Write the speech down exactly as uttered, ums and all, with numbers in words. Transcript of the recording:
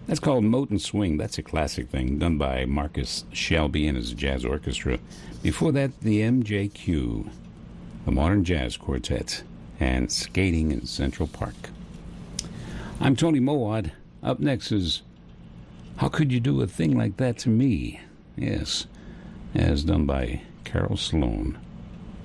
That's called Mote and Swing. That's a classic thing done by Marcus Shelby and his jazz orchestra. Before that, the M J Q, the Modern Jazz Quartet, and Skating in Central Park. I'm Tony Mowat. Up next is How Could You Do a Thing Like That to Me? Yes, as done by Carol Sloan.